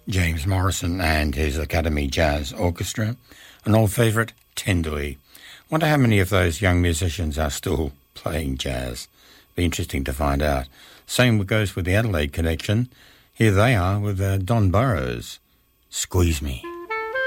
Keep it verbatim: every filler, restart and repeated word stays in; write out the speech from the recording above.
James Morrison and his Academy Jazz Orchestra, an old favourite, Tenderly. Wonder how many of those young musicians are still playing jazz. Be interesting to find out. Same goes with the Adelaide Connection. Here they are with uh, Don Burrows, Squeeze Me.